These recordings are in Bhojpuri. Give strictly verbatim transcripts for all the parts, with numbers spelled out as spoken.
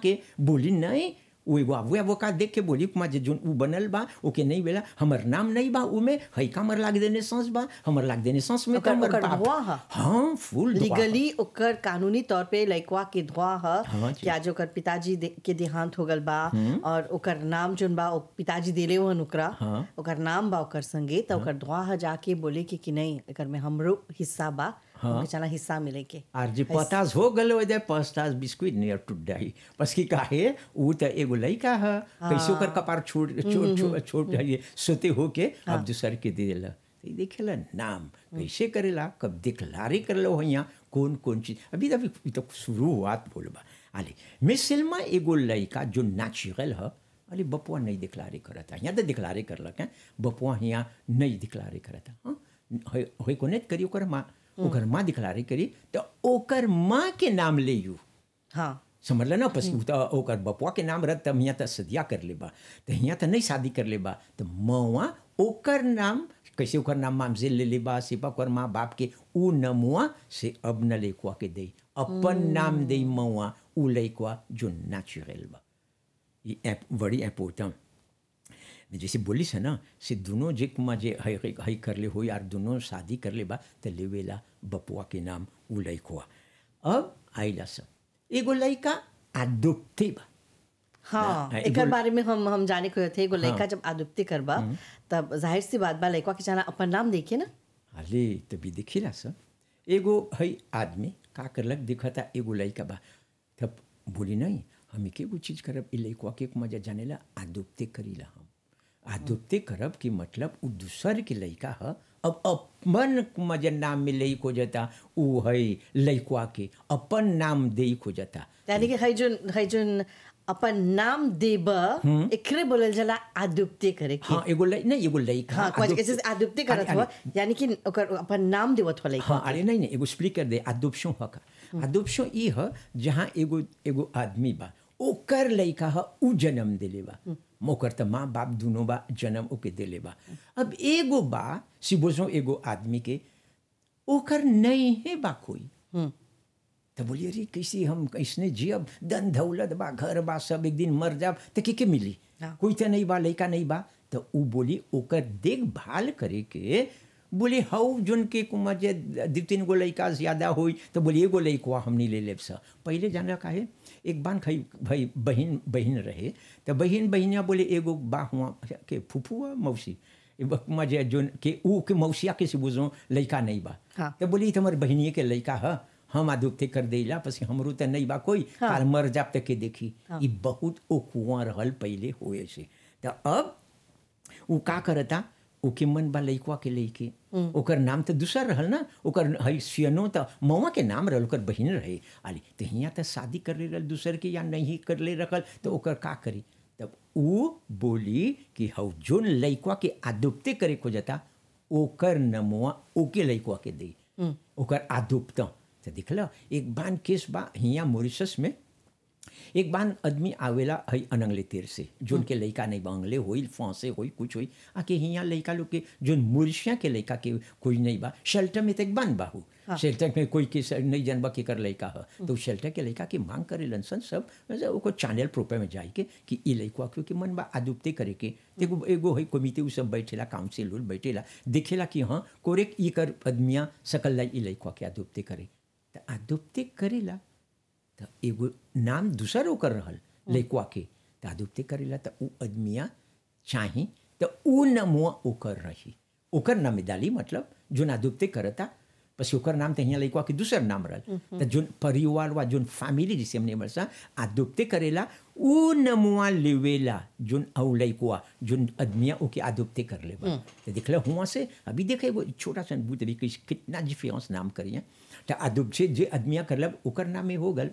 के बोली नहीं वो एगो वो वो का देख के बोली कुमा जे जोन उ बनल बा ओके नहीं बेला हमर नाम नहीं बा उमे हई का मर लाग देने सांस बा हमर लाग देने सांस में ओकर- हमर ओकर बाप धुआं ह। हाँ फुल धुआं ह। लीगली ओकर कानूनी तौर पे लइकवा के धुआं ह हाँ जी। कि आज ओकर पिताजी दे- के देहांत हो गल बा और ओकर नाम जोन बा ओ पिताजी देले हुन ओकरा हाँ। ओकर नाम बा ओकर संगे त ओकर धुआं ह जाके बोले कि कि नहीं एकर में हमरो हिस्सा बा हमके चला हिस्सा मिले के आर जे पतास हो गलो दे पस्तास बिस्कुट नियर टू डाई बस की काहे उ त एगो लइका ह कैसे ओकर कपार छोड़ छोड़ छोड़ छोड़ ये सोते हो के अब दूसर के दे देला तो देखेला नाम कैसे करेला कब डिक्लारे करलो हिया कौन कौन चीज अभी अभी तो शुरुआत बोलबा आले मिसलमा एगो लइका जो नेचुरल ह अरे बपुआ नहीं डिक्लारे करता यहाँ तो डिक्लारे करलक है बपुआ यहाँ नहीं डिक्लारे करता हाँ होई कोने करी ओकर माँ ओकर माँ डिक्लारे करी तो ओकर माँ के नाम ले यू हाँ समझल ना पसी तो ओकर बपुआ के नाम रख तब यहाँ तो सदिया कर लेबा तो यहाँ तो नहीं शादी कर लेबा तो मौआ ओकर नाम कैसे ओकर नाम मामजे ले लेबा सिपा ओकर माँ बाप के उ नमुआ से अब न लेकुआ के दे अपन नाम दे मौआ उ लेकुआ जो नेचुरल बा ये एप बड़ी इम्पोर्टेंट जैसे बोलिस है ना से दोनों जे कुमा जे हई हई कर ले हो यार दोनों शादी कर ले बा तो लेवेला बपुआ के नाम उ लइकुआ अब आइला सब एगो लइका अडोप्टे बा हाँ ना, एकर एगो- बारे में हम हम जाने को थे एगो लइका हाँ। जब आदुप्ति करबा तब जाहिर सी बात बा लइका के जाना अपन नाम देखिए ना अरे तभी देखिला सब एगो हई आदमी का करलक दिखता एगो लइका बा तब बोली नहीं हम एक एगो चीज करब ई लइकवा के मजा जानेला आदोप्ते करीला हम आदोप्ते करब कि मतलब उ दूसर के लइका ह अब अपन मजा नाम में लई को जाता उ हई लइकवा के अपन नाम देई को जाता यानी कि हई जोन हई जोन अपन नाम देब एकरे बोलल जाला आदुप्ति करे के हाँ एगो लइ नहीं एगो लइका हाँ कुछ ऐसे आदुप्ति करत अरे- हुआ यानी कि ओकर अपन नाम देवत हुआ लइका हाँ अरे नहीं नहीं एगो स्प्लिट कर दे अदोप्शन ह का अदोप्शन ई ह जहाँ एगो एगो आदमी बा ओकर लइका ह उ जन्म देले बा ओकर त माँ बाप दोनों बा जन्म ओके देले बा अब एगो बा सिबोजो एगो आदमी के ओकर नहीं है बा कोई तो बोलिए अरे कैसे हम कैसने जियब धन दौलत बा घर बा सब एक दिन मर जाब तो के के मिली हाँ। कोई तो नहीं बा लइका नहीं बा तो उ बोली ओकर देखभाल करे के बोले हऊ जोन के कुमा जे दू तीन गो लइका ज्यादा होई तो बोली एगो लइकवा हमनी ले लेब स पहले जाना काहे एक बार खई भाई बहन बहन रहे तो बहन बहनिया बोले एगो बा हुआ के फुफुआ मौसी कुमा जे जोन के ऊ के मौसिया के से बुझो लइका नहीं बा हाँ। तो बोली तुम्हारे बहनिए के लइका ह हम आदुप्ते कर देला पसी हमरो त नहीं बा कोई हाँ। काल मर जाब तक के देखी हाँ। ई बहुत ओ कुआं रहल पहले होए से तो अब उ का करता ओके मन बा लइकवा के लइके ओकर नाम तो दूसर रहल ना ओकर हई सियनो त मौआ के नाम रहल ओकर बहिन रहे आली तो हियाँ तो शादी कर ले रहल दूसर के या नहीं कर ले रखल तो ओकर का करी तब उ बोली कि हऊ जोन लइकवा के आदुप्ते करे को जता ओकर नमुआ ओके लइकवा के दे ओकर आदुप्त तो दिखला एक बान केस बा हियाँ मॉरिशस में एक बान आदमी आवेला हई अनंगले तीर से जोन के लइका नहीं बांगले होई फांसे होई कुछ होई आके हियाँ लइका लोग के जोन मुर्शिया के लइका के कोई नहीं बा शेल्टर में तो एक बान बाहू हाँ। शेल्टर में कोई के नहीं जानबा के कर लइका ह तो शेल्टर के लइका के मांग करे लनसन सब वैसे ओको चैनल प्रोपर में जाई के कि ई लइकवा क्योंकि मन बा आदुप्ते करे के एगो एगो हई कमिटी उ सब बैठेला काउंसिल उल बैठेला देखेला कि हाँ कोरेक ई कर आदमिया सकल लाई ई लइकवा के आदुप्ते करे तो आदुप्ते करेला तो एगो नाम दूसर ओकर रहल लइकवा के तो आदुप्ते करेला तो उ आदमिया चाही तो उ नमुआ ओकर रही ओकर नाम डाली मतलब जोन आदुप्ते करता पसी ओकर नाम तो हियाँ लइकवा के दूसर नाम रहल तो जोन परिवार वा जोन फैमिली जिसे हमने बरसा आदुप्ते करेला उ नमुआ लेवेला जोन औ लइकवा जोन आदमिया ओके आदुप्ते कर लेबा तो देखला हुआ से अभी देखे एगो छोटा सा बूत अभी किस- कितना डिफरेंस नाम करिए तो आदुप्ते जे आदमिया करलब ओकर नाम में हो गल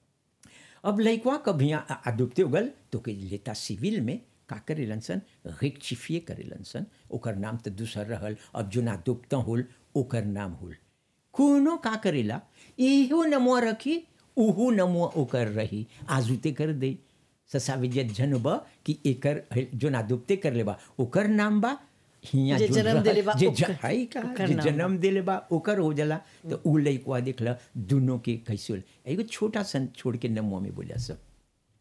अब लइकवा कब यहाँ आदुप्ते हो गल तो के लेता सिविल में का करे लनसन रेक्टिफिए करे लनसन ओकर नाम तो दूसर रहल अब जो आदुप्ता होल ओकर नाम होल कोनो का करेला इहो नमुआ रखी उहू नमुआ ओकर रही आजुते कर दे ससाविजत जन बा कि एकर जो आदुप्ते कर लेबा ओकर नाम बा हियाँ जे जोन जन्म रहल, देले बा जे ओकर- ज- हाई का ओकर जे नाम जन्म देले बा ओकर हो जाला तो उ लइकवा देखला दोनों के कैसे होल एगो छोटा सन छोड़ के नमुआ में बोलिया सब